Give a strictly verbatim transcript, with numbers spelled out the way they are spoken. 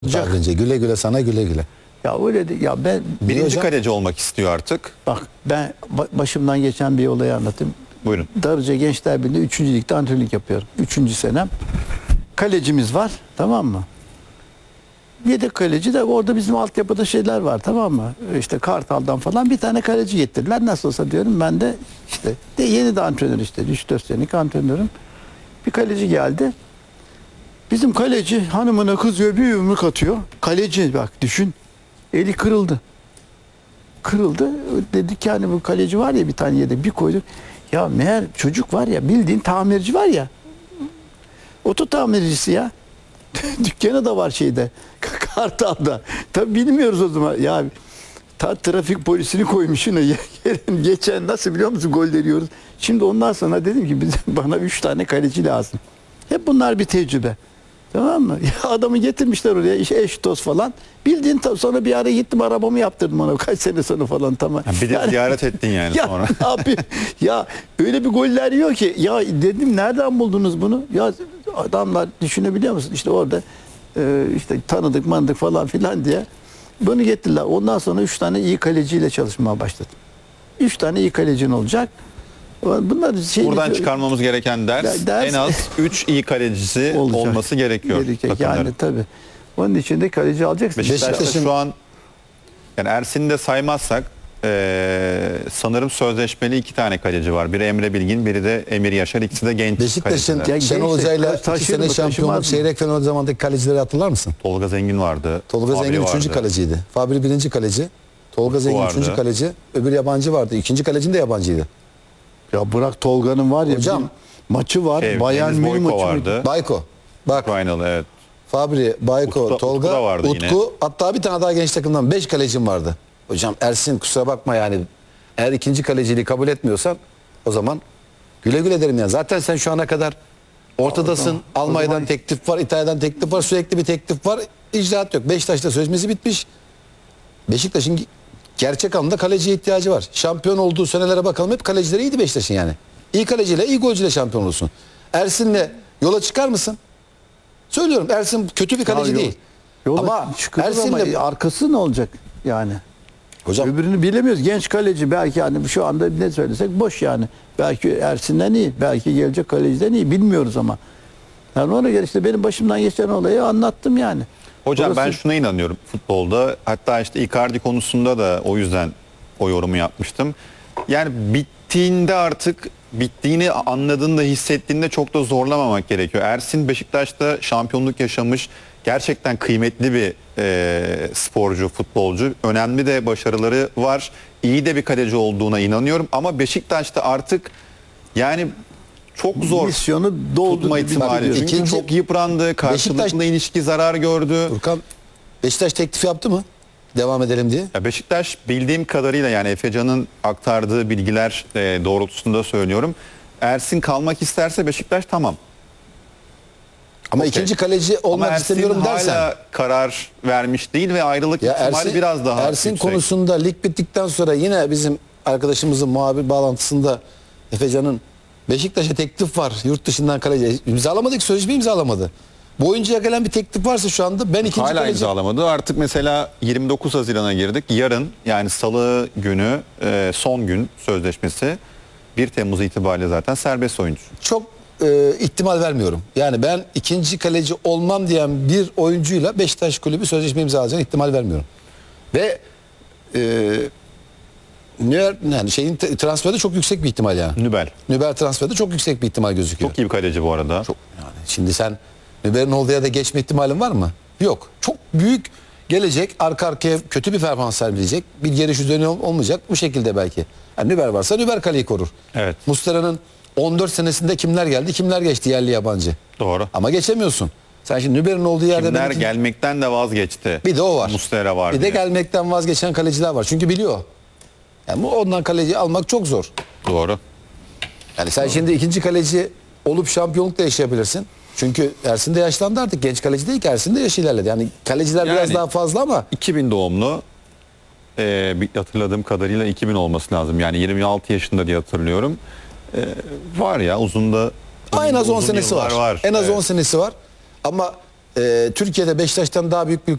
Önce güle güle sana güle güle. Ya öyle de, ya ben Birinci hocam? kaleci olmak istiyor artık. bak ben ba- başımdan geçen bir olayı anlatayım. Buyurun. Darıca Gençler Birliği üçüncü ligde antrenörlük yapıyorum. üçüncü senem. Kalecimiz var, tamam mı? Yedek kaleci de orada bizim altyapıda şeyler var, tamam mı? İşte Kartal'dan falan bir tane kaleci getirdiler. Nasıl olsa diyorum ben de işte de yeni de antrenör işte üç dört senelik antrenörüm. Bir kaleci geldi. Bizim kaleci hanımına kızıyor, bir yumruk atıyor. Kaleci bak düşün. Eli kırıldı. Kırıldı. Dedik yani bu kaleci var ya bir tane yedi bir koyduk. Ya meğer çocuk var ya bildiğin tamirci var ya. Oto tamircisi ya. Dükkanı da var şeyde. Kartal'da. Tabii bilmiyoruz o zaman. Ya ta trafik polisini koymuşsun ya. Geçen nasıl biliyor musun gol veriyoruz. Şimdi ondan sonra dedim ki bizim, bana üç tane kaleci lazım. Hep bunlar bir tecrübe. Tamam mı? Ya adamı getirmişler oraya işte eş dost falan. Bildiğin ta- sonra bir ara gittim arabamı yaptırdım ona kaç sene sonra falan tamam. Ha, bir de ziyaret ettin yani ya, sonra. ne yapayım? Ya öyle bir goller yiyor ki ya dedim nereden buldunuz bunu? Ya adamlar düşünebiliyor musun? İşte orada e, işte tanıdık mandık falan filan diye bunu getirdiler. Ondan sonra üç tane iyi kaleciyle çalışmaya başladım. Üç tane iyi kalecin olacak. Bunlar şey Buradan çıkarmamız gereken ders, Ya ders- en az üç iyi kalecisi Olacak. olması gerekiyor. Gerekecek. takımların. Yani tabii. Onun için de kaleci alacaksın. Beşiktaş'ta Beşiktaş'ın- şu an yani Ersin'i de saymazsak eee, sanırım sözleşmeli iki tane kaleci var. Biri Emre Bilgin, biri de Emir Yaşar. İkisi de genç Beşiktaş'ın kaleciler. Ya Şenol gençler, Hoca'yla iki taşır sene mı, şampiyonluk taşımaz mı? çeyrek final zamandaki kalecileri hatırlar mısın? Tolga Zengin vardı. Tolga Fabri Zengin üçüncü vardı. kaleciydi. Fabri birinci kaleci. Tolga Zengin vardı. üçüncü kaleci. Öbür yabancı vardı. İkinci kalecin de yabancıydı. Ya bırak Tolga'nın var ya Hocam, bir maçı var. Şey, Bayern Deniz Münih Boyko maçı vardı. Bayko. Bak Ukraynalı, evet. Fabri, Bayko, Utku da- Tolga, Utku da vardı Utku. yine. Hatta bir tane daha genç takımdan beş kalecim vardı. Hocam Ersin kusura bakma yani. Eğer ikinci kaleciliği kabul etmiyorsan o zaman güle güle derim yani. Zaten sen şu ana kadar ortadasın. Tamam. O Almanya'dan zaman- teklif var, İtalya'dan teklif var. Sürekli bir teklif var. İcraat yok. Beşiktaş'ta sözleşmesi bitmiş. Beşiktaş'ın gerçek anlamda kaleciye ihtiyacı var. Şampiyon olduğu senelere bakalım. Hep kalecileri iyiydi Beşiktaş'ın yani. İyi kaleciyle, iyi golcüyle şampiyon olursun. Ersin'le yola çıkar mısın? Söylüyorum Ersin kötü bir kaleci Ya değil. Yola Ama çıkılır Ersin'le ama arkası ne olacak yani? hocam Öbürünü bilemiyoruz. Genç kaleci belki hani şu anda ne söylesek boş yani. Belki Ersin'den iyi, belki gelecek kaleciden iyi bilmiyoruz ama. Yani ona göre işte benim başımdan geçen olayı anlattım yani. Hocam Orası- ben şuna inanıyorum futbolda. Hatta işte Icardi konusunda da o yüzden o yorumu yapmıştım. Yani bittiğinde artık bittiğini anladığında hissettiğinde çok da zorlamamak gerekiyor. Ersin Beşiktaş'ta şampiyonluk yaşamış gerçekten kıymetli bir e, sporcu, futbolcu. Önemli de başarıları var. İyi de bir kaleci olduğuna inanıyorum. Ama Beşiktaş'ta artık yani çok zor misyonu doldu. tutma gibi ihtimali. duruyor. Çünkü İkinci- çok yıprandı. Karşılıklı Beşiktaş- ilişki zarar gördü. Furkan Beşiktaş teklif yaptı mı? Devam edelim diye. Ya Beşiktaş bildiğim kadarıyla yani Efecan'ın aktardığı bilgiler e, doğrultusunda söylüyorum. Ersin kalmak isterse Beşiktaş tamam. Ama Okey. ikinci kaleci Ama olmak Ersin istemiyorum dersen. hala karar vermiş değil ve ayrılık Ya ihtimali Ersin, biraz daha Ersin yüksek. konusunda lig bittikten sonra yine bizim arkadaşımızın muhabir bağlantısında Efecan'ın Beşiktaş'a teklif var. Yurt dışından kaleci. İmzalamadık, sözleşme imzalamadı. Bu oyuncuya gelen bir teklif varsa şu anda ben ikinci Hala kaleci. imzalamadı. Artık mesela yirmi dokuz Haziran'a girdik. Yarın yani Salı günü e, son gün sözleşmesi. bir Temmuz itibariyle zaten serbest oyuncu. Çok e, ihtimal vermiyorum. Yani ben ikinci kaleci olmam diyen bir oyuncuyla Beşiktaş kulübü sözleşme imzalayacağına ihtimal vermiyorum. Ve e, Nüber, yani şeyin te- transferde çok yüksek bir ihtimal yani. Nübel. Nüber transferde çok yüksek bir ihtimal gözüküyor. Çok iyi bir kaleci bu arada. Çok yani şimdi sen Nüber'in olduğu yerde geçme ihtimalin var mı? Yok. Çok büyük gelecek, arka arkaya kötü bir performans sergileyecek. Bir geri düzeni ol- olmayacak bu şekilde belki. Yani Nüber varsa Nüber kaleyi korur. Evet. Muslera'nın on dört senesinde kimler geldi, kimler geçti yerli yabancı. Doğru. Ama geçemiyorsun. Sen şimdi Nüber'in olduğu yerde Kimler belki- gelmekten de vazgeçti. bir de o var. Muslera var Bir de diye. gelmekten vazgeçen kaleciler var. Çünkü biliyor. Yani bu ondan kaleci almak çok zor. Doğru. Yani sen şimdi ikinci kaleci olup şampiyonluk da yaşayabilirsin. Çünkü Ersin de yaşlandı artık. Genç kaleci değil ki, Ersin de yaşı ilerledi. Yani kaleciler biraz Yani- daha fazla ama iki bin doğumlu. Ee, bir hatırladığım kadarıyla iki bin olması lazım. Yani yirmi altı yaşında diye hatırlıyorum. Ee, var ya uzun da en az on uzun senesi yıllar var. En az Evet. on senesi var. Ama e, Türkiye'de Beşiktaş'tan daha büyük bir